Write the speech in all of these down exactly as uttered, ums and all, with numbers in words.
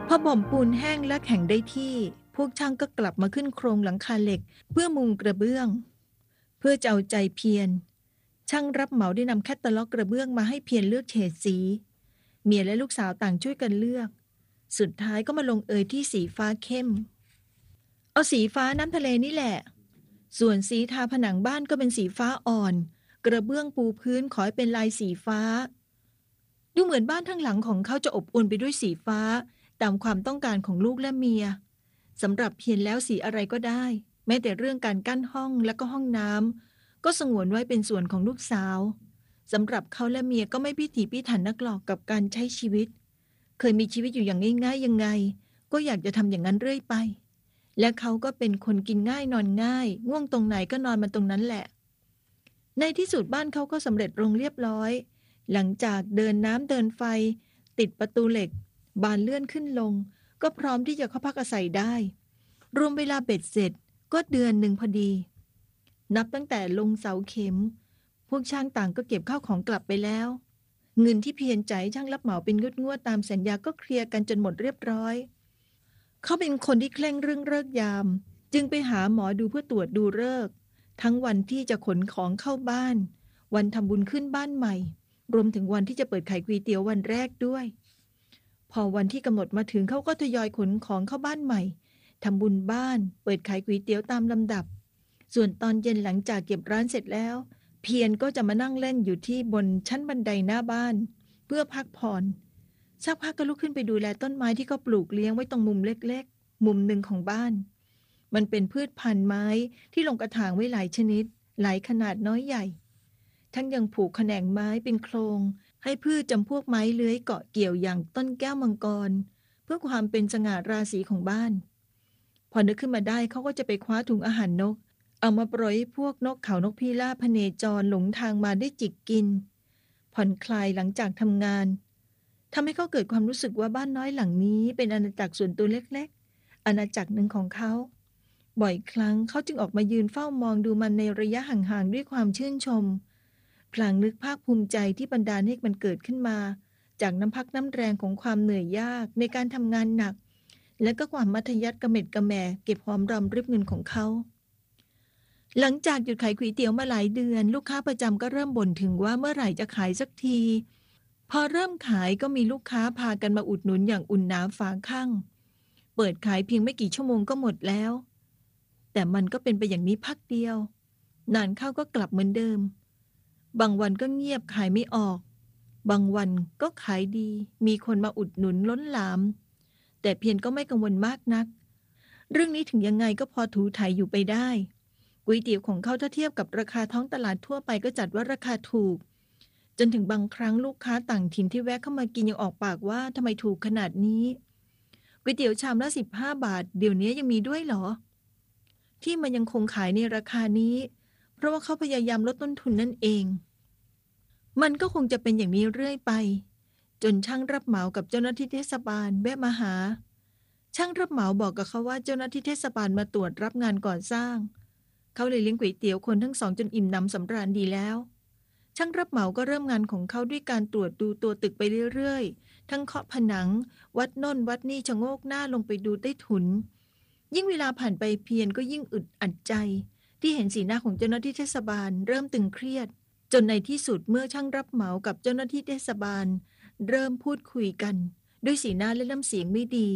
พอบ่มปูนแห้งและแข็งได้ที่พวกช่างก็กลับมาขึ้นโครงหลังคาเหล็กเพื่อมุงกระเบื้องเพื่อจะเอาใจเพียรช่างรับเหมาได้นำแคตตาล็อกกระเบื้องมาให้เพียรเลือกเฉดสีเมียและลูกสาวต่างช่วยกันเลือกสุดท้ายก็มาลงเอยที่สีฟ้าเข้มเอาสีฟ้าน้ำทะเลนี่แหละส่วนสีทาผนังบ้านก็เป็นสีฟ้าอ่อนกระเบื้องปูพื้นขอให้เป็นลายสีฟ้าดูเหมือนบ้านทั้งหลังของเขาจะอบอุ่นไปด้วยสีฟ้าตามความต้องการของลูกและเมียสำหรับเพียรแล้วสีอะไรก็ได้แม้แต่เรื่องการกั้นห้องและก็ห้องน้ำก็สงวนไว้เป็นส่วนของลูกสาวสำหรับเขาและเมียก็ไม่พิถีพิถันนักหรอกกับการใช้ชีวิตเคยมีชีวิตอยู่อย่างง่ายๆยังไงก็อยากจะทำอย่างนั้นเรื่อยไปและเขาก็เป็นคนกินง่ายนอนง่ายง่วงตรงไหนก็นอนมันตรงนั้นแหละในที่สุดบ้านเขาก็สำเร็จลงเรียบร้อยหลังจากเดินน้ำเดินไฟติดประตูเหล็กบานเลื่อนขึ้นลงก็พร้อมที่จะเข้าพักอาศัยได้รวมเวลาเบ็ดเสร็จก็เดือนหนึ่งพอดีนับตั้งแต่ลงเสาเข็มพวกช่างต่างก็เก็บข้าวของกลับไปแล้วเงินที่เพียรใจช่างรับเหมาเป็นงวดๆตามสัญญาก็เคลียร์กันจนหมดเรียบร้อยเขาเป็นคนที่เคร่งเรื่องฤกษ์ยามจึงไปหาหมอดูเพื่อตรวจดูฤกษ์ทั้งวันที่จะขนของเข้าบ้านวันทำบุญขึ้นบ้านใหม่รวมถึงวันที่จะเปิดขายก๋วยเตี๋ยววันแรกด้วยพอวันที่กำหนดมาถึงเขาก็ทยอยขนของเข้าบ้านใหม่ทำบุญบ้านเปิดขายก๋วยเตี๋ยวตามลำดับส่วนตอนเย็นหลังจากเก็บร้านเสร็จแล้วเพียรก็จะมานั่งเล่นอยู่ที่บนชั้นบันไดหน้าบ้านเพื่อพักผ่อนสักพักก็ลุกขึ้นไปดูแลต้นไม้ที่เขาปลูกเลี้ยงไว้ตรงมุมเล็กๆมุมหนึ่งของบ้านมันเป็นพืชพันธุ์ไม้ที่ลงกระถางไว้หลายชนิดหลายขนาดน้อยใหญ่ทั้งยังผูกแขนงไม้เป็นโครงให้พืชจำพวกไม้เลื้อยเกาะเกี่ยวอย่างต้นแก้วมังกรเพื่อความเป็นสง่าราศีของบ้านพอนึกขึ้นมาได้เขาก็จะไปคว้าถุงอาหารนกเอามาปล่อยให้พวกนกเขานกพิราบพเนจรหลงทางมาได้จิกกินผ่อนคลายหลังจากทำงานทำให้เขาเกิดความรู้สึกว่าบ้านน้อยหลังนี้เป็นอาณาจักรส่วนตัวเล็กๆอาณาจักรหนึ่งของเขาบ่อยครั้งเขาจึงออกมายืนเฝ้ามองดูมันในระยะห่างๆด้วยความชื่นชมพลางนึกภาคภูมิใจที่บรรดาให้มันเกิดขึ้นมาจากน้ำพักน้ำแรงของความเหนื่อยยากในการทำงานหนักและก็ความมัธยัสถ์กระเม็ดกระแหม่เก็บหอมรอมริบเงินของเขาหลังจากหยุดขายก๋วยเตี๋ยวมาหลายเดือนลูกค้าประจำก็เริ่มบ่นถึงว่าเมื่อไหร่จะขายสักทีพอเริ่มขายก็มีลูกค้าพากันมาอุดหนุนอย่างอุ่นหนาฝาข้างเปิดขายเพียงไม่กี่ชั่วโมงก็หมดแล้วแต่มันก็เป็นไปอย่างนี้พักเดียวนานเข้าก็กลับเหมือนเดิมบางวันก็เงียบขายไม่ออกบางวันก็ขายดีมีคนมาอุดหนุนล้นหลามแต่เพียรก็ไม่กังวลมากนักเรื่องนี้ถึงยังไงก็พอถูถ่ายอยู่ไปได้ก๋วยเตี๋ยวของเขาถ้าเทียบกับราคาท้องตลาดทั่วไปก็จัดว่าราคาถูกจนถึงบางครั้งลูกค้าต่างถิ่นที่แวะเข้ามากินยังออกปากว่าทำไมถูกขนาดนี้ก๋วยเตี๋ยวชามละสิบห้าบาทเดี๋ยวนี้ยังมีด้วยเหรอที่มันยังคงขายในราคานี้เพราะว่าเขาพยายามลดต้นทุนนั่นเองมันก็คงจะเป็นอย่างนี้เรื่อยไปจนช่างรับเหมากับเจ้าหน้าที่เทศบาลแวะมาหาช่างรับเหมาบอกกับเขาว่าเจ้าหน้าที่เทศบาลมาตรวจรับงานก่อสร้างเขาเลยเลี้ยงก๋วยเตี๋ยวคนทั้งสองจนอิ่มหนำสำราญดีแล้วช่างรับเหมาก็เริ่มงานของเขาด้วยการตรวจดูตัวตึกไปเรื่อยๆทั้งเคาะผนังวัดโน่นวัดนี่ชะโงกหน้าลงไปดูใต้ถุนยิ่งเวลาผ่านไปเพียรก็ยิ่งอึดอัดใจที่เห็นสีหน้าของเจ้าหน้าที่เทศบาลเริ่มตึงเครียดจนในที่สุดเมื่อช่างรับเหมากับเจ้าหน้าที่เทศบาลเริ่มพูดคุยกันด้วยสีหน้าและน้ำเสียงไม่ดี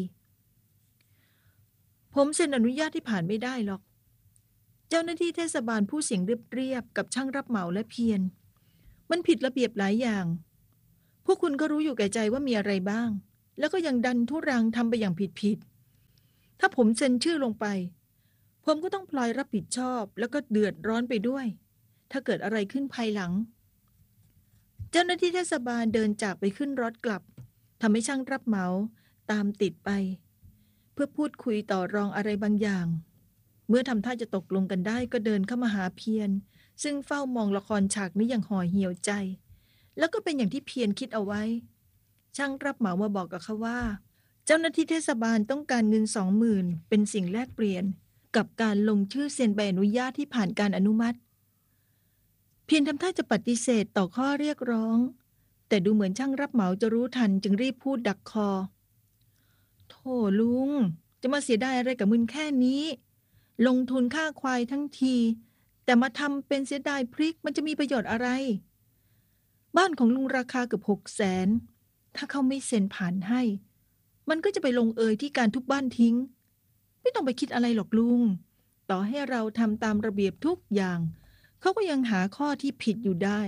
ผมเซ็นอนุญาตที่ผ่านไม่ได้หรอกเจ้าหน้าที่เทศบาลพูดเสียงเรียบๆกับช่างรับเหมาและเพียรมันผิดระเบียบหลายอย่างพวกคุณก็รู้อยู่แก่ใจว่ามีอะไรบ้างแล้วก็ยังดันทุรังทำไปอย่างผิดๆถ้าผมเซ็นชื่อลงไปผมก็ต้องพลอยรับผิดชอบแล้วก็เดือดร้อนไปด้วยถ้าเกิดอะไรขึ้นภายหลังเจ้าหน้าที่เทศบาลเดินจากไปขึ้นรถกลับทำให้ช่างรับเหมาตามติดไปเพื่อพูดคุยต่อรองอะไรบางอย่างเมื่อทำท่าจะตกลงกันได้ก็เดินเข้ามาหาเพียรซึ่งเฝ้ามองละครฉากนี้อย่างห่อเหี่ยวใจแล้วก็เป็นอย่างที่เพียรคิดเอาไว้ช่างรับเหมามาบอกกับเขาว่าเจ้าหน้าที่เทศบาลต้องการเงินสองหมื่นเป็นสิ่งแลกเปลี่ยนกับการลงชื่อเซ็นใบอนุญาตที่ผ่านการอนุมัติเพียรทำท่าจะปฏิเสธต่อข้อเรียกร้องแต่ดูเหมือนช่างรับเหมาจะรู้ทันจึงรีบพูดดักคอโธ่ลุงจะมาเสียดายอะไรกับมึนแค่นี้ลงทุนค่าควายทั้งทีแต่มาทำเป็นเสียดายพริกมันจะมีประโยชน์อะไรบ้านของลุงราคาเกือบหกแสนถ้าเขาไม่เซ็นผ่านให้มันก็จะไปลงเอยที่การทุบบ้านทิ้งไม่ต้องไปคิดอะไรหรอกลุงต่อให้เราทำตามระเบียบทุกอย่างเขาก็ยังหาข้อที่ผิดอยู่ได้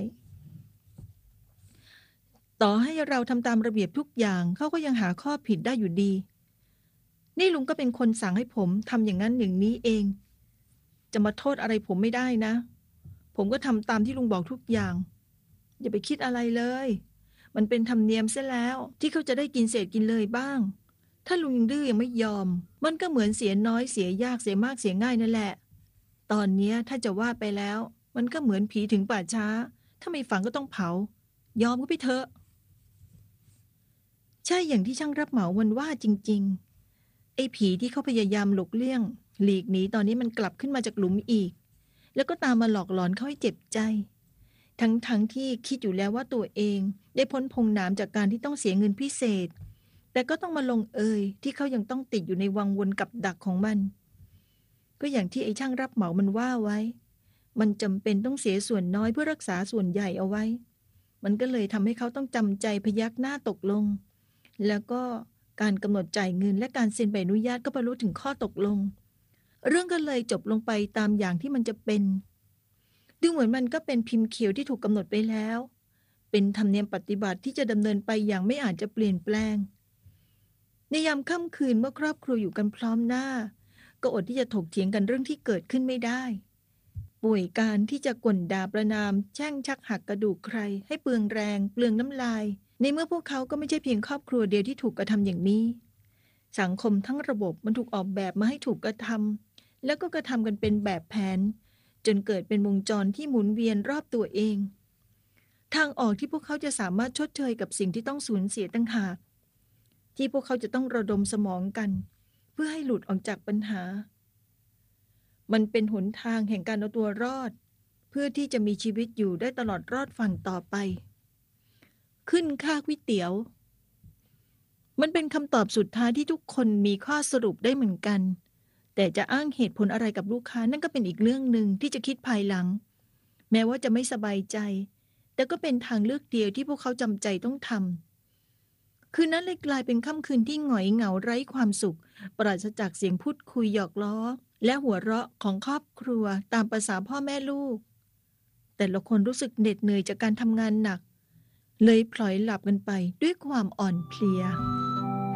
ต่อให้เราทำตามระเบียบทุกอย่างเขาก็ยังหาข้อผิดได้อยู่ดีนี่ลุงก็เป็นคนสั่งให้ผมทำอย่างนั้นอย่างนี้เองจะมาโทษอะไรผมไม่ได้นะผมก็ทำตามที่ลุงบอกทุกอย่างอย่าไปคิดอะไรเลยมันเป็นธรรมเนียมเสียแล้วที่เขาจะได้กินเศษกินเลยบ้างถ้าลุงยังดื้อยังไม่ยอมมันก็เหมือนเสียน้อยเสียยากเสียมากเสียง่ายนั่นแหละตอนเนี้ยถ้าจะว่าไปแล้วมันก็เหมือนผีถึงป่าช้าถ้าไม่ฝังก็ต้องเผายอมก็ไปเถอะใช่อย่างที่ช่างรับเหมามันว่าจริงๆไอ้ผีที่เขาพยายามหลบเลี่ยงหลีกหนีตอนนี้มันกลับขึ้นมาจากหลุมอีกแล้วก็ตามมาหลอกหลอนเขาให้เจ็บใจทั้งๆ ท, ที่คิดอยู่แล้วว่าตัวเองได้พ้นพงน้ำจากการที่ต้องเสียเงินพิเศษแต่ก็ต้องมาลงเอยที่เขายังต้องติดอยู่ในวังวนกับดักของมันก็อย่างที่ไอ้ช่างรับเหมามันว่าไว้มันจำเป็นต้องเสียส่วนน้อยเพื่อรักษาส่วนใหญ่เอาไว้มันก็เลยทำให้เขาต้องจำใจพยักหน้าตกลงแล้วก็การกำหนดจ่ายเงินและการเซ็นใบอนุญาตก็บรรลุถึงข้อตกลงเรื่องก็เลยจบลงไปตามอย่างที่มันจะเป็นดูเหมือนมันก็เป็นพิมพ์เขียวที่ถูกกำหนดไปแล้วเป็นธรรมเนียมปฏิบัติที่จะดำเนินไปอย่างไม่อาจจะเปลี่ยนแปลงในยามค่ำคืนเมื่อครอบครัวอยู่กันพร้อมหน้าก็อดที่จะถกเถียงกันเรื่องที่เกิดขึ้นไม่ได้ป่วยการที่จะก่นด่าประนามแช่งชักหักกระดูกใครให้เปลืองแรงเปลืองน้ำลายในเมื่อพวกเขาก็ไม่ใช่เพียงครอบครัวเดียวที่ถูกกระทำอย่างนี้สังคมทั้งระบบมันถูกออกแบบมาให้ถูกกระทำแล้วก็กระทำกันเป็นแบบแผนจนเกิดเป็นวงจรที่หมุนเวียนรอบตัวเองทางออกที่พวกเขาจะสามารถชดเชยกับสิ่งที่ต้องสูญเสียตั้งหากที่พวกเขาจะต้องระดมสมองกันเพื่อให้หลุดออกจากปัญหามันเป็นหนทางแห่งการเอาตัวรอดเพื่อที่จะมีชีวิตอยู่ได้ตลอดรอดฝั่งต่อไปขึ้นค่าก๋วยเตี๋ยวมันเป็นคำตอบสุดท้ายที่ทุกคนมีข้อสรุปได้เหมือนกันแต่จะอ้างเหตุผลอะไรกับลูกค้านั่นก็เป็นอีกเรื่องหนึ่งที่จะคิดภายหลังแม้ว่าจะไม่สบายใจแต่ก็เป็นทางเลือกเดียวที่พวกเขาจำใจต้องทำคืนนั้นเลยกลายเป็นค่ำคืนที่หงอยเหงาไร้ความสุขปราศจากเสียงพูดคุยหยอกล้อและหัวเราะของครอบครัวตามประสาพ่อแม่ลูกแต่ละคนรู้สึกเหน็ดเหนื่อยจากการทำงานหนักเลยพลอยหลับกันไปด้วยความอ่อนเพลีย